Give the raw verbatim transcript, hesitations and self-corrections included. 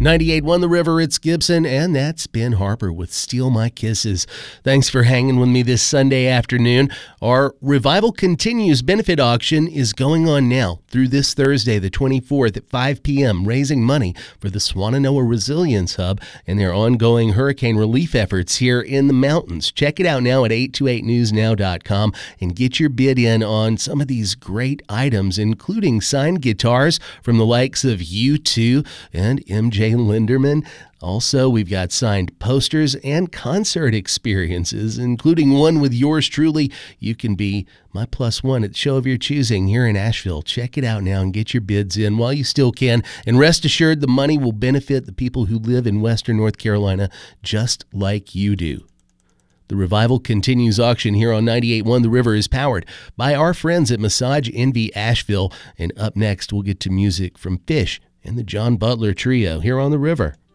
ninety-eight point one The River, it's Gibson, and that's Ben Harper with Steal My Kisses. Thanks for hanging with me this Sunday afternoon. Our Revival Continues benefit auction is going on now through this Thursday, the twenty-fourth at five p.m., raising money for the Swannanoa Resilience Hub and their ongoing hurricane relief efforts here in the mountains. Check it out now at eight two eight news now dot com and get your bid in on some of these great items, including signed guitars from the likes of U two and M J Linderman. Also, we've got signed posters and concert experiences, including one with yours truly. You can be my plus one at the show of your choosing here in Asheville. Check it out now and get your bids in while you still can. And rest assured, the money will benefit the people who live in Western North Carolina just like you do. The Revival Continues auction here on ninety-eight point one The River is powered by our friends at Massage Envy Asheville. And up next, we'll get to music from Fish and the John Butler Trio here on The River.